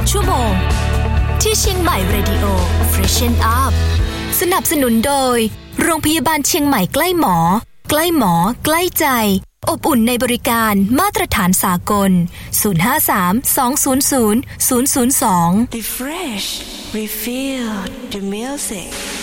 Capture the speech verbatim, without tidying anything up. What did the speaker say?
ชั่วโมงที่เชียงใหม่ Radio Freshen Up สนับสนุนโดยโรงพยาบาลเชียงใหม่ใกล้หมอใกล้หมอใกล้ใจอบอุ่นในบริการมาตรฐานสากลศูนย์ ห้า สาม สอง ศูนย์ ศูนย์ ศูนย์ ศูนย์ สอง Refresh Refill the music